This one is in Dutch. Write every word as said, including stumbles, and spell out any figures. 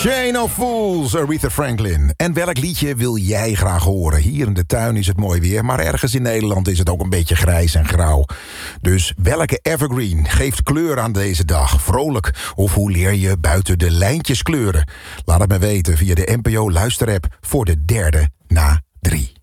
Chain of Fools, Aretha Franklin. En welk liedje wil jij graag horen? Hier in de tuin is het mooi weer, maar ergens in Nederland is het ook een beetje grijs en grauw. Dus welke evergreen geeft kleur aan deze dag? Vrolijk, of hoe leer je buiten de lijntjes kleuren? Laat het me weten via de N P O luisterapp voor de derde na drie.